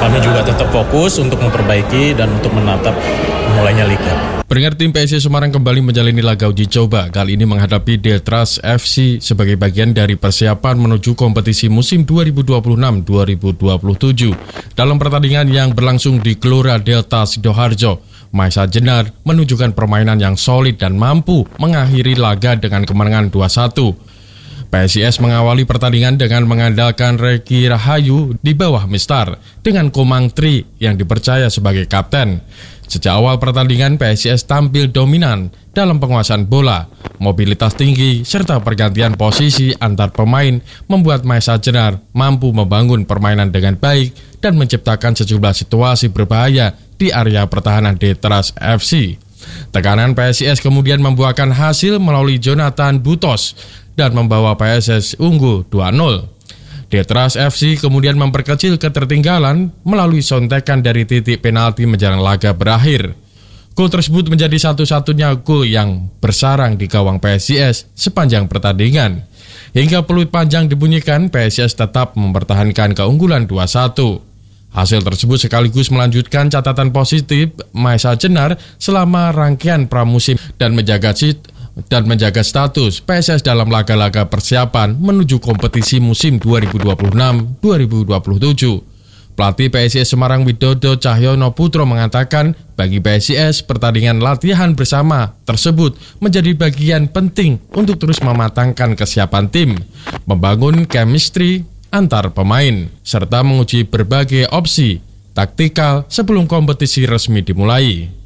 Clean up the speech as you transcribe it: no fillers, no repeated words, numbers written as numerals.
Kami juga tetap fokus untuk memperbaiki dan untuk menatap mulainya liga. Pendengar, tim PSIS Semarang kembali menjalani laga uji coba, kali ini menghadapi Deltras FC sebagai bagian dari persiapan menuju kompetisi musim 2026-2027. Dalam pertandingan yang berlangsung di Gelora Delta Sidoarjo, Maesa Jenar menunjukkan permainan yang solid dan mampu mengakhiri laga dengan kemenangan 2-1. PSIS mengawali pertandingan dengan mengandalkan Reki Rahayu di bawah Mistar dengan Komang Tri yang dipercaya sebagai kapten. Sejak awal pertandingan, PSIS tampil dominan dalam penguasaan bola. Mobilitas tinggi serta pergantian posisi antar pemain membuat Maesa Jenar mampu membangun permainan dengan baik dan menciptakan sejumlah situasi berbahaya di area pertahanan Deltras FC. Tekanan PSIS kemudian membuahkan hasil melalui Jonathan Butos dan membawa PSIS unggul 2-0. Deltras FC kemudian memperkecil ketertinggalan melalui sontekan dari titik penalti menjelang laga berakhir. Gol tersebut menjadi satu-satunya gol yang bersarang di gawang PSIS sepanjang pertandingan. Hingga peluit panjang dibunyikan, PSIS tetap mempertahankan keunggulan 2-1. Hasil tersebut sekaligus melanjutkan catatan positif Maesa Jenar selama rangkaian pramusim dan menjaga status PSIS dalam laga-laga persiapan menuju kompetisi musim 2026-2027. Pelatih PSIS Semarang Widodo Cahyono Putro mengatakan bagi PSIS pertandingan latihan bersama tersebut menjadi bagian penting untuk terus mematangkan kesiapan tim, membangun chemistry antar pemain, serta menguji berbagai opsi taktikal sebelum kompetisi resmi dimulai.